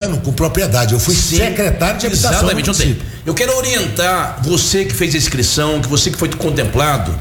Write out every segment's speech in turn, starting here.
trabalhando com propriedade. Eu fui secretário de habitação. Exatamente, não tem. Eu quero orientar você que fez a inscrição, que você que foi contemplado.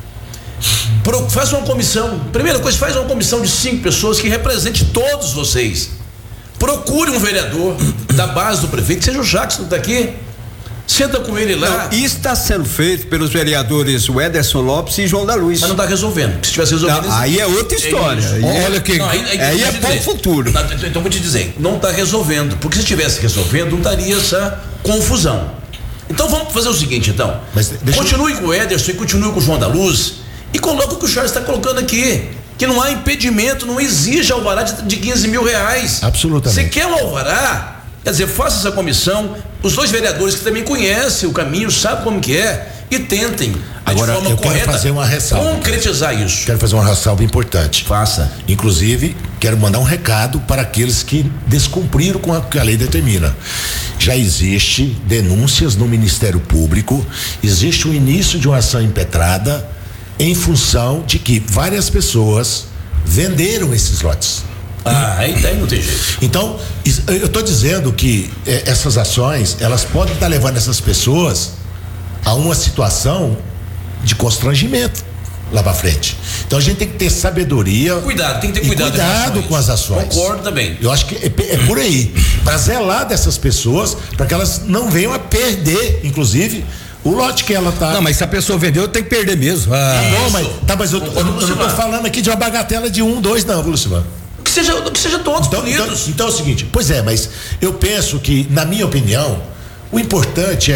Faz uma comissão. Primeira coisa, faz uma comissão de 5 pessoas que represente todos vocês. Procure um vereador da base do prefeito, seja o Jacques que está aqui. Senta com ele lá. Não, isso está sendo feito pelos vereadores Ederson Lopes e João da Luz. Mas não está resolvendo. Se tivesse resolvido. Não, aí é outra história. Olha que. Aí é para o futuro. Então vou te dizer, não está resolvendo. Porque se estivesse resolvendo, não estaria essa confusão. Então vamos fazer o seguinte, então. Continue com o Ederson e continue com o João da Luz e coloque o que o Charles está colocando aqui. Que não há impedimento, não exige alvará de 15 mil reais. Absolutamente. Você quer um alvará? Quer dizer, faça essa comissão, os 2 vereadores que também conhecem o caminho, sabem como que é, e tentem, agora, de forma eu correta, quero fazer uma ressalva. Concretizar isso. Quero fazer uma ressalva importante. Faça. Inclusive, quero mandar um recado para aqueles que descumpriram com o que a lei determina. Já existe denúncias no Ministério Público, existe o início de uma ação impetrada em função de que várias pessoas venderam esses lotes. Aí não tem jeito. Então, eu estou dizendo que essas ações, elas podem estar levando essas pessoas a uma situação de constrangimento lá para frente. Então a gente tem que ter sabedoria. Cuidado, tem que ter cuidado. Cuidado com as ações. Concordo também. Eu acho que é por aí. Para zelar dessas pessoas, para que elas não venham a perder, inclusive, o lote que ela tá. Não, mas se a pessoa vendeu, tem que perder mesmo. Mas eu não tô falando aqui de uma bagatela de 1, 2, não, Luciano. Que seja todos punidos. Então é o seguinte, pois é, mas eu penso que, na minha opinião, o importante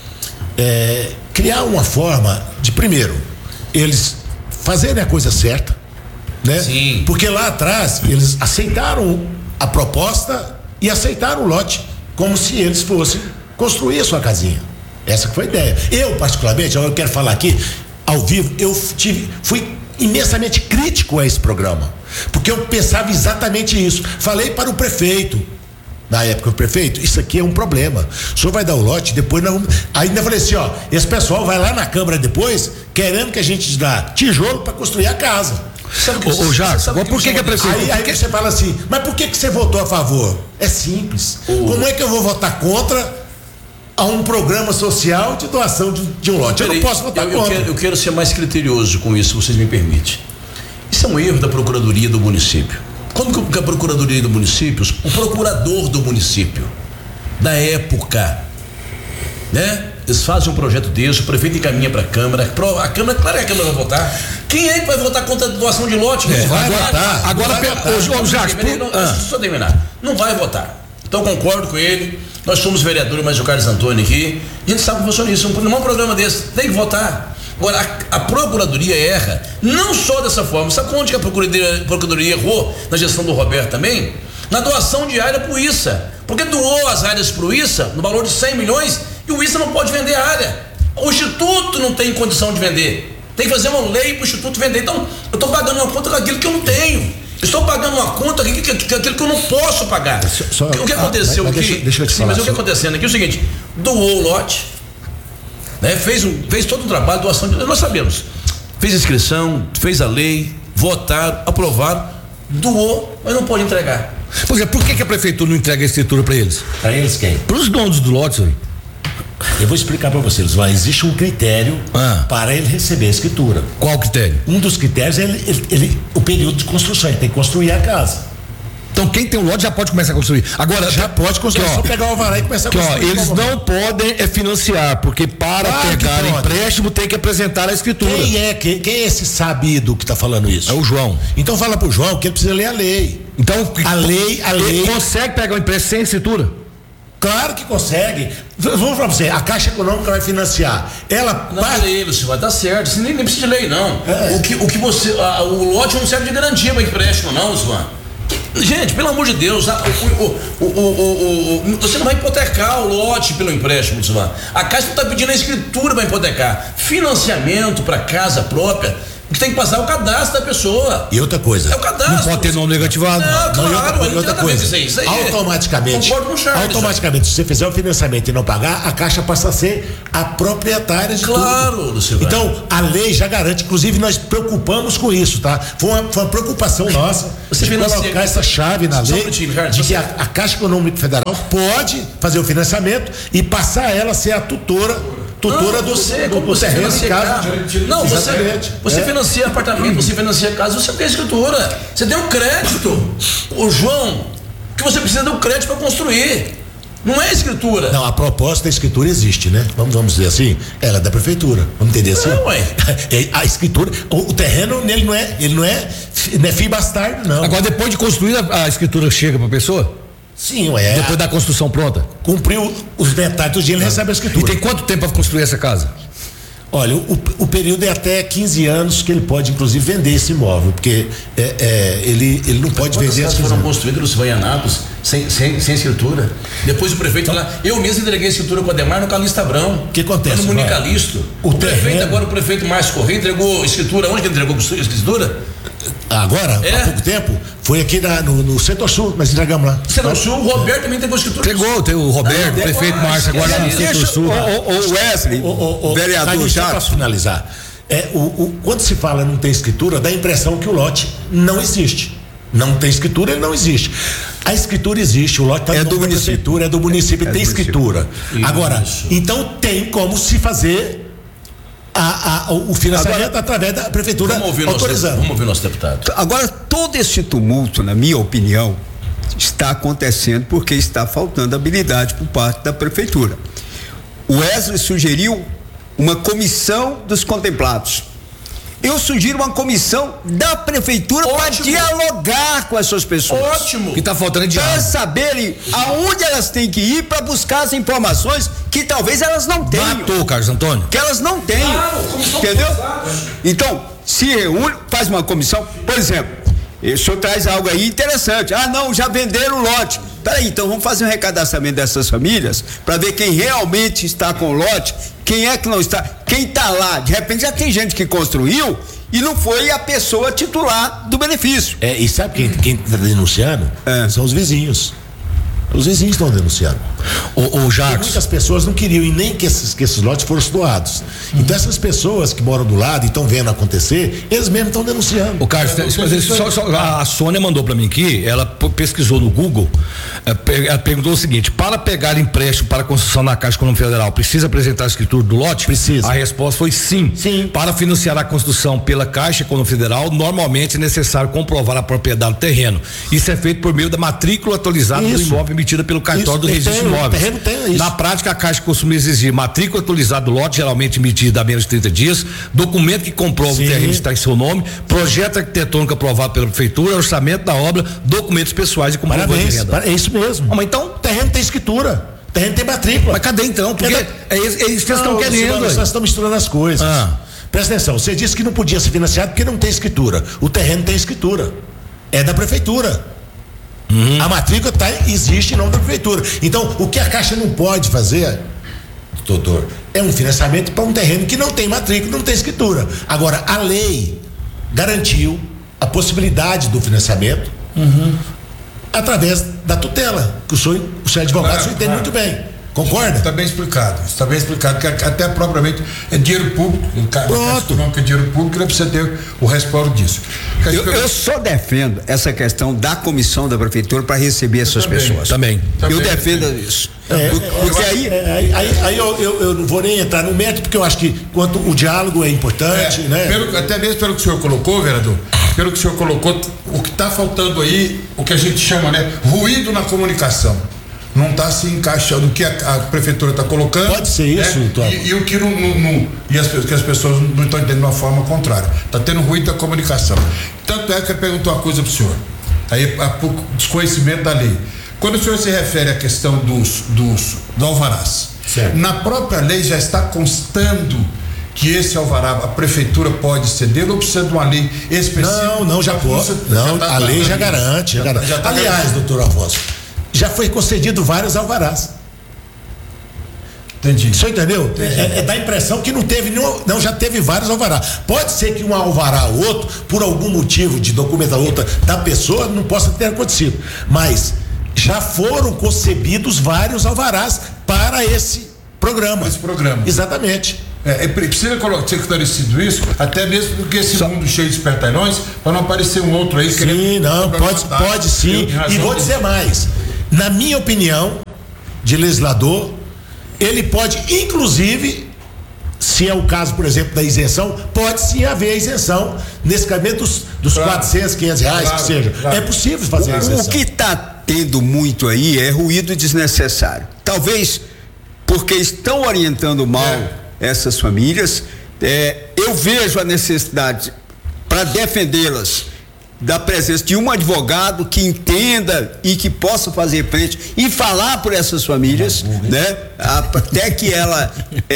é criar uma forma de, primeiro, eles fazerem a coisa certa, né? Sim. Porque lá atrás eles aceitaram a proposta e aceitaram o lote como se eles fossem construir a sua casinha. Essa que foi a ideia. Eu, particularmente, eu quero falar aqui ao vivo, fui imensamente crítico a esse programa, porque eu pensava exatamente isso. Falei para o prefeito, na época, o prefeito, isso aqui é um problema. O senhor vai dar o lote, depois não. Ainda falei assim, ó, esse pessoal vai lá na Câmara depois, querendo que a gente dá tijolo para construir a casa. Ô Jacques, por que é prefeito? Aí você fala assim, mas por que você votou a favor? É simples. Como é que eu vou votar contra a um programa social de doação de um lote? Eu não posso votar contra. Eu quero ser mais criterioso com isso, se vocês me permitem. Isso é um erro da Procuradoria do município. Como que a Procuradoria do município, o procurador do município, da época, né? Eles fazem um projeto desse, o prefeito encaminha para a Câmara, claro que a Câmara vai votar. Quem é que vai votar contra a doação de lote? Vai votar. Agora, Jacques, só terminar. Não vai votar. Então concordo com ele. Nós somos vereadores, mas o Carlos Antônio aqui, a gente sabe como funciona isso. Num programa desse, tem que votar. Agora, a Procuradoria erra, não só dessa forma. Sabe onde que a Procuradoria errou? Na gestão do Roberto também? Na doação de área para o ISA. Porque doou as áreas para o ISA, no valor de 100 milhões, e o ISA não pode vender a área. O Instituto não tem condição de vender. Tem que fazer uma lei para o Instituto vender. Então, eu estou pagando uma conta com aquilo que eu não tenho. Estou pagando uma conta aquilo que eu não posso pagar. O que aconteceu aqui? Deixa eu te falar. Mas o que acontecendo aqui é o seguinte: doou o lote, né? Fez todo o trabalho, doação de. Nós sabemos. Fez inscrição, fez a lei, votaram, aprovaram, doou, mas não pode entregar. Pois é, por que a prefeitura não entrega a escritura para eles? Para eles quem? Para os donos do lote, aí. Eu vou explicar para vocês. Existe um critério para ele receber a escritura. Qual critério? Um dos critérios é o período de construção. Ele tem que construir a casa. Então quem tem um lote já pode começar a construir. Agora já pode construir. Só pegar o alvará e começar a construir. Eles não podem financiar, porque para pegar empréstimo tem que apresentar a escritura. Quem é esse sabido que está falando isso? É o João. Então fala pro João que ele precisa ler a lei. Então a lei. Ele consegue pegar um empréstimo sem escritura? Claro que consegue. Vamos falar pra você, a Caixa Econômica vai financiar. Ela não, peraí, você vai dar certo. Você nem precisa de lei, não. O que você. O lote não serve de garantia para empréstimo, não, Luciano. Gente, pelo amor de Deus, você não vai hipotecar o lote pelo empréstimo, Luciano. A Caixa está pedindo a escritura para hipotecar. Financiamento para casa própria que tem que passar o cadastro da pessoa. E outra coisa. É o cadastro. Não pode ter nome negativado. Não, claro, e outra coisa. Isso aí automaticamente, concordo com o Charles, automaticamente, se você fizer o financiamento e não pagar, a Caixa passa a ser a proprietária de tudo. Claro, Luciano. Então, a lei já garante, inclusive nós preocupamos com isso, tá? Foi uma preocupação nossa você de colocar essa chave na lei de que a Caixa Econômica Federal pode fazer o financiamento e passar ela a ser a tutora do terreno de casa. Não, você financia apartamento, você financia casa, você tem escritura. Você tem o crédito. O João, que você precisa do crédito para construir. Não é escritura. Não, a proposta da escritura existe, né? Vamos dizer assim, ela é da prefeitura. Vamos entender assim? Não, ué. A escritura, o terreno ele não é filho bastardo, não. Agora, depois de construir, a escritura chega para a pessoa? Sim, ué. Depois da construção pronta? Cumpriu os detalhes do dia, ele recebe a escritura. E tem quanto tempo para construir essa casa? Olha, o período é até 15 anos que ele pode, inclusive, vender esse imóvel, porque ele não pode vender. Quantas casas foram construídas no Anápolis sem escritura? Depois o prefeito lá, eu mesmo entreguei a escritura com o Ademar no Calixto Abrão. O que acontece? No Municalisto. O prefeito, agora o prefeito Márcio Correia entregou escritura. Onde que ele entregou escritura? Agora, há pouco tempo, foi aqui no Centro-Sul, nós entregamos lá. Centro-Sul, o Roberto também entregou escritura. Entregou, tem o Roberto, o prefeito Márcio, agora no Centro-Sul. O Wesley, vereador Jacques. Para finalizar, quando se fala não tem escritura, dá a impressão que o lote não existe. Não tem escritura, ele não existe. A escritura existe, o lote está do município. É do município, tem escritura. Isso. Agora, então tem como se fazer o financiamento através da prefeitura autorizando. Vamos ouvir nosso deputado. Agora, todo esse tumulto, na minha opinião, está acontecendo porque está faltando habilidade por parte da prefeitura. O Wesley sugeriu uma comissão dos contemplados. Eu sugiro uma comissão da prefeitura para dialogar com essas pessoas. Ótimo. O que está faltando é diálogo. Para saberem aonde elas têm que ir para buscar as informações que talvez elas não tenham. Matou, Carlos Antônio. Que elas não tenham. Claro, entendeu? Então, se reúne, faz uma comissão. Por exemplo, o senhor traz algo aí interessante. Não, já venderam o lote. Peraí, então vamos fazer um recadastramento dessas famílias para ver quem realmente está com o lote, quem é que não está, quem está lá. De repente já tem gente que construiu e não foi a pessoa titular do benefício. E sabe quem está denunciando? São os vizinhos. Os vizinhos estão denunciando. O Jacques. Muitas pessoas não queriam e nem que esses lotes fossem doados. Então essas pessoas que moram do lado e estão vendo acontecer, eles mesmos estão denunciando. O Carlos, a Sônia mandou para mim aqui, ela pesquisou no Google, ela perguntou o seguinte: para pegar empréstimo para construção na Caixa Econômica Federal, precisa apresentar a escritura do lote? Precisa. A resposta foi sim. Para financiar a construção pela Caixa Econômica Federal, normalmente é necessário comprovar a propriedade do terreno. Isso é feito por meio da matrícula atualizada do imóvel emitida pelo cartório do registro imóvel. Na prática, a Caixa costuma exigir matrícula atualizada do lote, geralmente emitida há menos de 30 dias, documento que comprova o terreno está em seu nome, projeto arquitetônico aprovado pela prefeitura, orçamento da obra, documentos pessoais e comprovante de renda. É isso mesmo. Mas então, o terreno tem escritura, o terreno tem matrícula. Mas cadê então? Porque é isso que eles estão querendo. Nós estamos misturando as coisas. Presta atenção, você disse que não podia ser financiado porque não tem escritura. O terreno tem escritura. É da prefeitura. A matrícula existe em nome da prefeitura. Então, o que a Caixa não pode fazer, doutor, é um financiamento para um terreno que não tem matrícula, não tem escritura. Agora, a lei garantiu a possibilidade do financiamento através da tutela, que o senhor advogado, o senhor entende muito bem. Concorda? Está bem explicado, que até propriamente é dinheiro público, que é dinheiro público, ele precisa ter o respaldo disso. Eu só defendo essa questão da comissão da prefeitura para receber essas pessoas. Também. Eu defendo isso. Porque aí eu não vou nem entrar no mérito, porque eu acho que quanto o diálogo é importante, né? Até mesmo pelo que o senhor colocou, vereador, pelo que o senhor colocou, o que está faltando aí, o que a gente chama, ruído na comunicação. Não está se encaixando o que a prefeitura está colocando. Pode ser isso, e o que que as pessoas não estão entendendo de uma forma contrária. Está tendo ruído da comunicação. Tanto é que eu perguntou uma coisa para o senhor. Aí, por desconhecimento da lei. Quando o senhor se refere à questão dos alvarás, na própria lei já está constando que esse alvará a prefeitura pode ceder ou precisa de uma lei específica? Não, já pode. A lei já garante. Aliás, doutor Afonso, já foi concedido vários alvarás. Entendi. Você entendeu? Dá a impressão que não teve nenhum, não, já teve vários alvará. Pode ser que um alvará ou outro, por algum motivo de documento outra da pessoa, não possa ter acontecido. Mas já foram concebidos vários alvarás para esse programa. Esse programa. Exatamente. Precisa ser esclarecido isso, até mesmo porque esse mundo cheio de espertalhões, para não aparecer um outro aí. Sim, não, pode sim. E vou dizer mais. Na minha opinião, de legislador, ele pode, inclusive, se é o caso, por exemplo, da isenção, pode sim haver a isenção nesse cabimento dos claro. 400, 500 reais, claro, que seja. Claro. É possível fazer a isenção. O que está tendo muito aí é ruído desnecessário. Talvez porque estão orientando mal essas famílias. Eu vejo a necessidade para defendê-las da presença de um advogado que entenda e que possa fazer frente e falar por essas famílias, né? Até que ela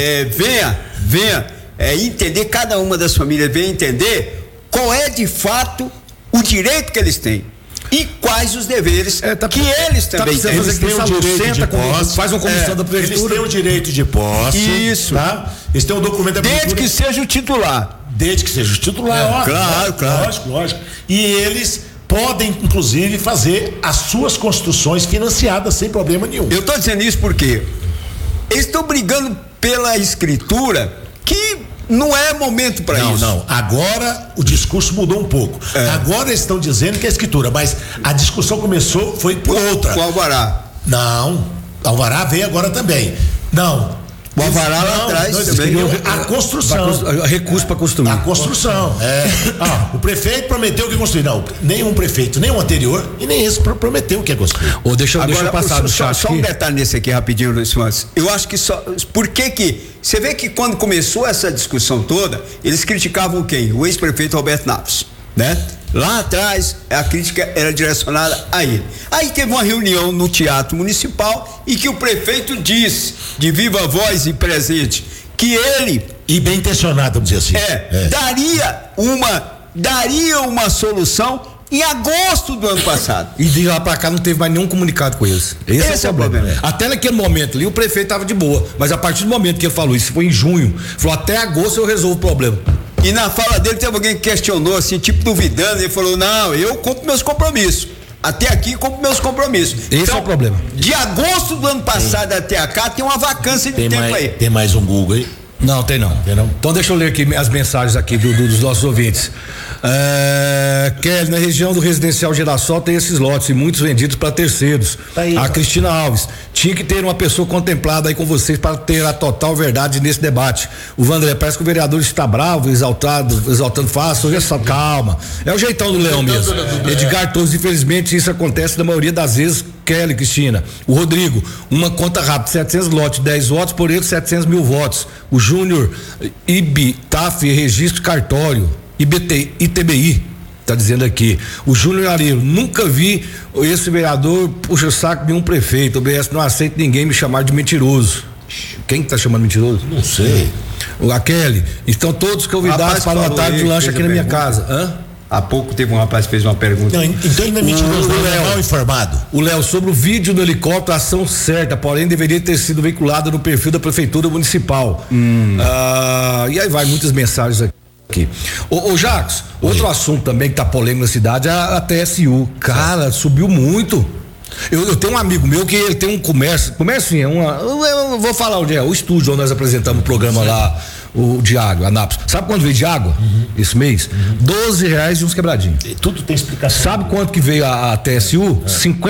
venha entender, cada uma das famílias venha entender qual é de fato o direito que eles têm e quais os deveres que eles também têm. Eles têm o direito de posse, faz uma comissão da prefeitura. Eles têm o direito de posse. Isso. Tá? Eles têm um documento da prefeitura. Desde que seja o titular. Desde que seja o titular, claro. Lógico. E eles podem, inclusive, fazer as suas construções financiadas sem problema nenhum. Eu estou dizendo isso porque eles estão brigando pela escritura, que não é momento para isso. Não. Agora o discurso mudou um pouco. Agora eles estão dizendo que é escritura, mas a discussão começou, foi por outra. Com o alvará. Não, alvará veio agora também. Não. O alvará lá atrás também. A construção. Recurso para construir. A construção. O prefeito prometeu que ia construir. Não, nenhum prefeito, nem o anterior e nem esse prometeu que ia construir. Deixa eu passar no chat. Só um detalhe nesse aqui rapidinho, Luiz Francis. Eu acho que por que você vê que quando começou essa discussão toda, eles criticavam quem? O ex-prefeito Roberto Naves, né? Lá atrás, a crítica era direcionada a ele. Aí teve uma reunião no Teatro Municipal e que o prefeito disse, de viva voz e presente, que ele... E bem intencionado, vamos dizer assim. Daria uma solução em agosto do ano passado. E de lá pra cá não teve mais nenhum comunicado com eles. Esse é o problema. Até naquele momento ali, o prefeito tava de boa. Mas a partir do momento que ele falou isso, foi em junho, falou, até agosto eu resolvo o problema. E na fala dele teve alguém que questionou, assim, tipo duvidando, ele falou, não, eu cumpro meus compromissos. Até aqui cumpro meus compromissos. Esse é o problema. De agosto do ano passado até cá tem uma vacância de tempo aí. Tem mais um Google aí? Não, tem não. Então deixa eu ler aqui as mensagens aqui dos nossos ouvintes. Kelly, na região do residencial Girassol tem esses lotes e muitos vendidos para terceiros. Tá aí, a Cristina Alves, tinha que ter uma pessoa contemplada aí com vocês para ter a total verdade nesse debate. O Vandré, parece que o vereador está bravo, exaltando fácil, calma. É o jeitão do Leão mesmo. Edgar Torres, infelizmente isso acontece na maioria das vezes. Kelly, Cristina. O Rodrigo, uma conta rápida, 700 lotes, 10 votos, por ele 700 mil votos. O Júnior, TAF, registro cartório, ITBI, tá dizendo aqui. O Júnior Areiro, nunca vi esse vereador puxa o saco de um prefeito. O BS não aceita ninguém me chamar de mentiroso. Quem que tá chamando mentiroso? Não sei. A Kelly, estão todos convidados para uma tarde de lanche aqui na minha casa. Há pouco teve um rapaz que fez uma pergunta. Não, então ele não é mentiroso, ele é mal informado. O Léo, sobre o vídeo do helicóptero, ação certa, porém deveria ter sido veiculada no perfil da prefeitura municipal. E aí vai muitas mensagens aqui. Ô Jacques, outro assunto também que tá polêmico na cidade é a TSU. Cara, subiu muito. Eu tenho um amigo meu que ele tem um comércio sim, eu vou falar onde é, o estúdio onde nós apresentamos o programa lá, o de água, Anápolis. Sabe quanto veio de água esse mês? R$12 e uns quebradinhos. E tudo tem explicação. Sabe quanto que veio a TSU?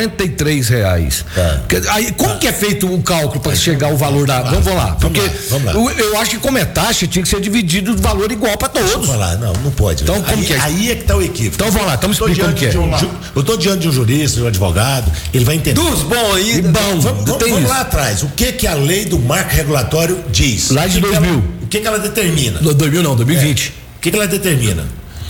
R$53. Aí, como que é feito o cálculo para chegar o valor da... Vamos lá. Porque eu acho que como é taxa, tinha que ser dividido o valor igual para todos. Vamos lá, não pode. Então, como que é? Aí é que tá o equívoco. Então vamos lá, estamos explicando o que é. Eu tô diante de um jurista, de um advogado, ele vai entender. Dos bons aí. Vamos lá atrás. O que a lei do marco regulatório diz? Lá de 2000. O que ela determina? 2000 não, 2020. O que ela determina?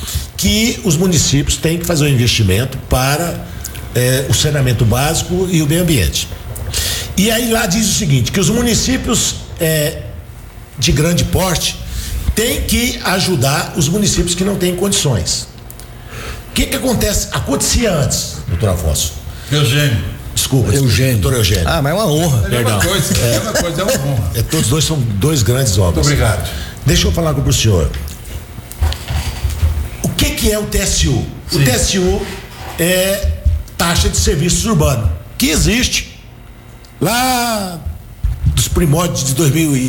Que os municípios têm que fazer um investimento para o saneamento básico e o meio ambiente. E aí lá diz o seguinte, que os municípios de grande porte têm que ajudar os municípios que não têm condições. O que acontece? Acontecia antes, doutor Afonso. Eugênio. Desculpa, Eugênio. doutor Eugênio. Ah, mas é uma honra. É uma coisa, é uma honra. Todos dois são dois grandes obras. Muito obrigado. Deixa eu falar com o senhor. O que é o TSU? Sim. O TSU é taxa de serviços urbanos, que existe lá dos primórdios de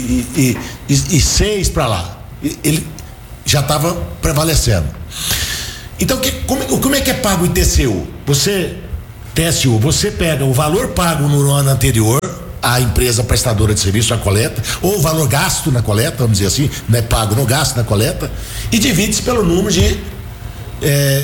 2006 para lá. Ele já estava prevalecendo. Então, como é que é pago o TCU? TSU, você pega o valor pago no ano anterior à empresa prestadora de serviço, a coleta, ou o valor gasto na coleta, vamos dizer assim, não é pago, não gasto na coleta, e divide-se pelo número